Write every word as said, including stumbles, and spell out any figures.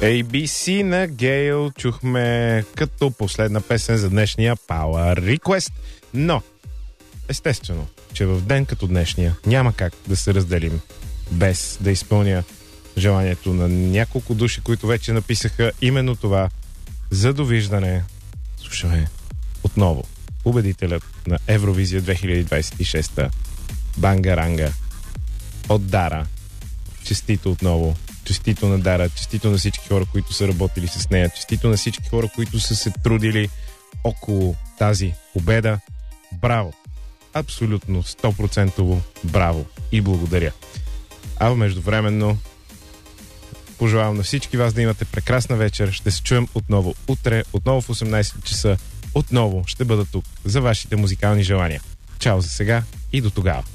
Ей Би Си на Гейл чухме като последна песен за днешния Power Request. Но, естествено, че в ден като днешния няма как да се разделим без да изпълня желанието на няколко души, които вече написаха именно това. За довиждане слушаме отново победителят на Евровизия две хиляди двадесет и шеста Бангаранга от Дара. Честито отново. Честито на Дара, честито на всички хора, които са работили с нея, честито на всички хора, които са се трудили около тази победа. Браво! Абсолютно сто процента браво и благодаря. А междувременно пожелавам на всички вас да имате прекрасна вечер. Ще се чуем отново утре, отново в осемнадесет часа. Отново ще бъда тук за вашите музикални желания. Чао за сега и до тогава.